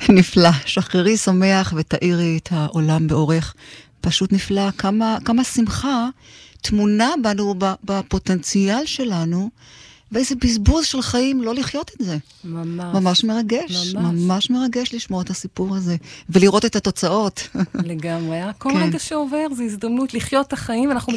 נפלא, שחררי שמח ותאירי את העולם באורך. פשוט נפלא, כמה שמחה תמונה בנו בפוטנציאל שלנו, ואיזה בזבוז של חיים לא לחיות את זה. ממש מרגש, ממש מרגש לשמוע את הסיפור הזה, ולראות את התוצאות. לגמרי, כל רגע שעובר זה הזדמנות לחיות את החיים, ואנחנו